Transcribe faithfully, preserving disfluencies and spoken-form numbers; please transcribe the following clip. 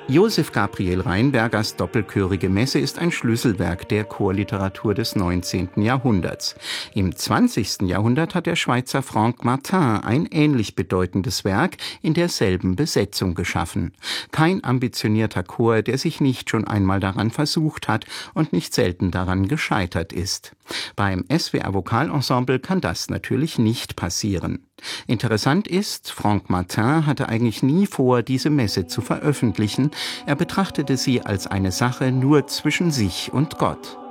Josef Gabriel Rheinbergers doppelchörige Messe ist ein Schlüsselwerk der Chorliteratur des neunzehnten Jahrhunderts. Im zwanzigsten Jahrhundert hat der Schweizer Franck Martin ein ähnlich bedeutendes Werk in derselben Besetzung geschaffen. Kein ambitionierter Chor, der sich nicht schon einmal daran versucht hat und nicht selten daran gescheitert ist. Beim S W R Vokalensemble kann das natürlich nicht passieren. Interessant ist, Franck Martin hatte eigentlich nie vor, diese Messe zu veröffentlichen. Er betrachtete sie als eine Sache nur zwischen sich und Gott.